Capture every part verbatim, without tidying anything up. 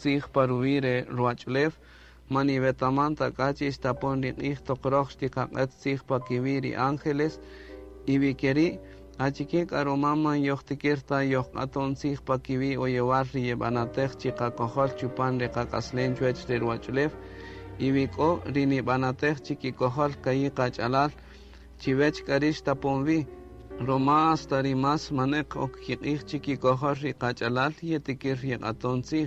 tzig paruvire ruachlev, mani betamanta kachis tapon riqih toqrox tiqaqet tzig pakiviri ángeles, ibikeri, achikik aromama yoxtikirta yoqaton tzig pakivi oyewar riyebanatej chiqakohol chupan riqaqaslen chuech ruachlev, ibiko rinibanatej chikikohol kayi qachalal, chivech karish taponvi, Roma hasta rimas manek okhiqih chikikohol riqachalal yetikir riqaton tzig,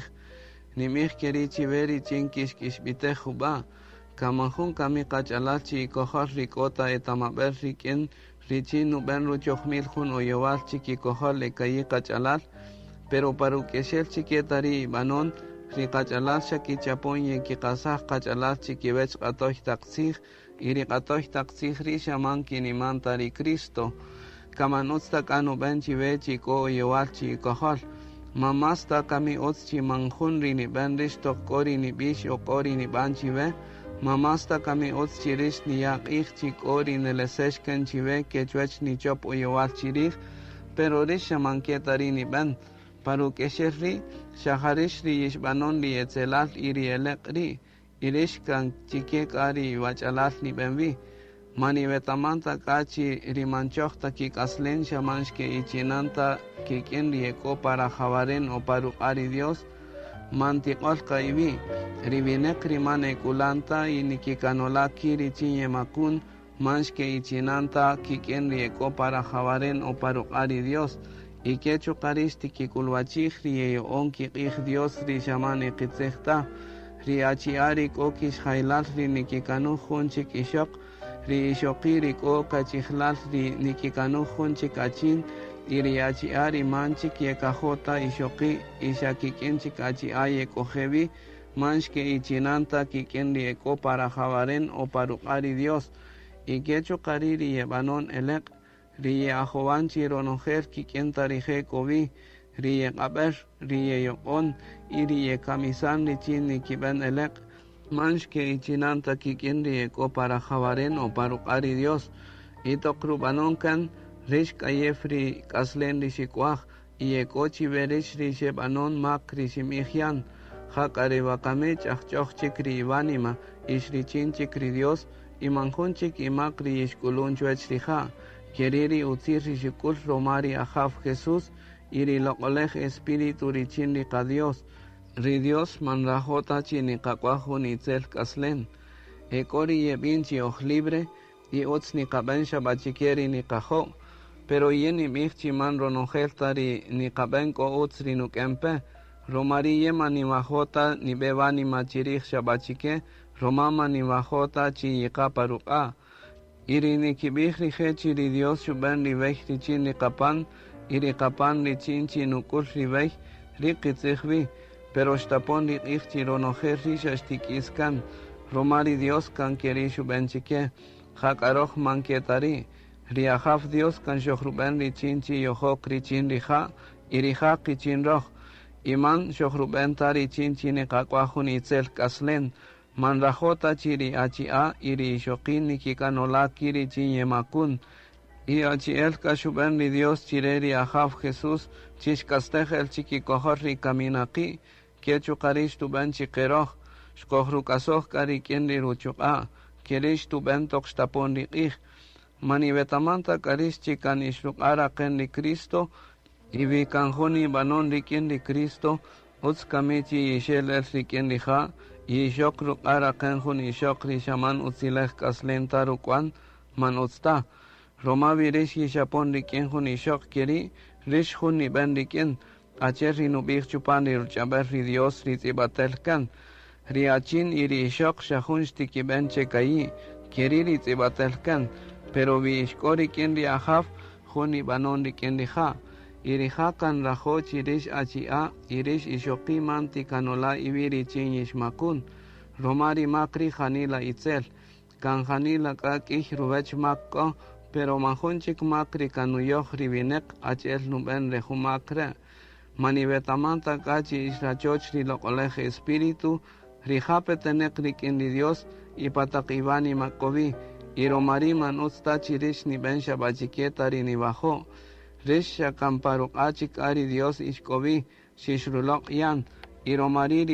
nimih keri chiveri chinkish kishbitej huba, kamanjun kami qachalal chikikohol rikota etamaber riken richin nuben ruchohmil jun oyowal chikikohol lekayi qachalal, pero paru keshel chikietari banon riqachalal shakichapon yekiqasaj qachalal chikibech qatoy taqtzig, iri qatoy taqtzig ri shaman kinimantari Cristo, kamanutsta kanu ben chive chiko oyowal chikohol, mamasta kami ots chimanjun rini ben rish tokori ni bish okori ni ban chive, mamasta kami ots chirish ni yaqih chikori neleseshken chive kechwech ni chop oyowal chirih, pero rish shaman kietari ni ben, paru kesherri shaharish ri yishbanon li etzelal iri elekri, irish kan chikek ari wachalal ni benvi, mani betamanta kachi rimanchohta kikaslen shamanshke ichinanta kikin rieko para javaren o paru ari Dios, mantiqol kaibi, ribinek rimane kulanta y nikikanola kiri chinye makun, manshke ichinanta kikin rieko para javaren o paru ari Dios, y quecho karisti kikulwachih riyo onki ik Dios ri shamane kitzehta, ri achiari kokish hailal ri nikikanu hunchik ishok, ri ishokiri ko kachihlal ri nikikanu hunchik achin, iri achiari manchik yekajota ishoki ishakikinchik achiaye kojevi, manshke ichinanta kikin rieko para javaren o paruqari Dios, y quecho kariri yebanon elek, riye ahobanchi ronojer kikienta rije kovi, riye qaber, riye yokon, y riye kamisan richin nikiben elek, manshke ichinanta kikin riye ko para javaren o paruqari Dios, y tokrubanonkan, rish kayefri kaslen rishikuaj, y ekochi berish rishebanon mak rishimijian, hakare bakamech achokchik ribanima, ishrichinchik ri Dios, y manjunchik y mak rishkulunchuech rija, Keriri utzir rishikul romari ajaf Jesús, iri lokolej espíritu richin rika Dios, ri Dios manrajota chinikakwahu nitzel kaslen, ekori yebinchi oj libre, y otz nikaben shabachikeri nikajo, pero yeni michi man ronojeltari nikabenko otz rinukempe, romari yema nimajota nibeba nimachirij shabachike, romama nimajota chiyika paruka, iri nikibih rijechi ri Dios shuben ribej richin rikapan, iri kapan richin chinukul ribej, rikitzihbi, pero shtapon rikih chironojer rishashtikiskan, romari Dios kan keri shuben chike, hakaroj mankietari, riajaf Dios kan shohruben richin chiyohok richin rija, irija kichin roj, iman shohruben ta richin chinikakwahu nitzel kaslen, manrajota chiri achia iri shokin nikikanola kiri chinyemakun, y achiel kashuben ri Dios chireri ajaf Jesús, chishkastejel chikikohorri kaminaki, kechu karish tuben chikeroj, shkohrukasoh kari kien ri ruchuka, kirish tuben tokstapon ri ik, mani betamanta karish chikan ishrukara ken ri Cristo, ibi kanjoni banon ri kien ri Cristo, utz kamichi ishel el ri kien ri ja, yishok rukara kenjun yishok rishaman utzilej kaslen tarukwan man utzta, Roma virish yishapon rikenjun yishok kiri, rish jun ni ben riken, acher rinubich chupan riruchaber ri Dios ritzibatelkan, riachin iri yishok shahun shtiki ben chekayi, kiri ritzibatelkan, pero vishkori kien riajaf, jun ni banon riken rija, irija kan rajo chirish achia, irish ishoki manti kanola ibiri chin yishmakun, romari makri janila itzel, kan janila kakih rubech makko, pero manjunchik makri kanuyoh ribinek achel nuben rejumakre, mani betamanta kachi israchoch rilokolej espíritu, rijape tenek rikin di Dios, y patakibani makovi, y romari manutsta chirish ni ben shabachikieta rini bajo, Rish Kamparuk Achik Ari Dios Ishkovi, Shishrulok Yan, Iromari